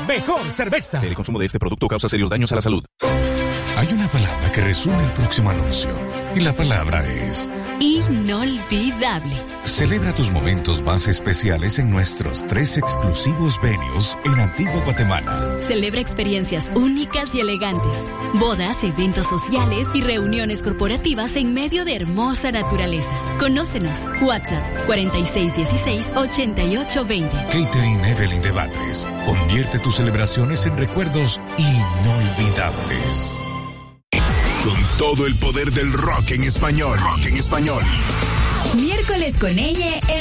mejor cerveza. El consumo de este producto causa serios daños a la salud. Hay una palabra que resume el próximo anuncio y la palabra es inolvidable. Celebra tus momentos más especiales en nuestros 3 exclusivos venues en Antigua Guatemala. Celebra experiencias únicas y elegantes, bodas, eventos sociales y reuniones corporativas en medio de hermosa naturaleza. Conócenos. WhatsApp 4616-8820. Catering Evelyn de Batres. Convierte tus celebraciones en recuerdos inolvidables. Con todo el poder del rock en español. Rock en español. Miércoles con ella en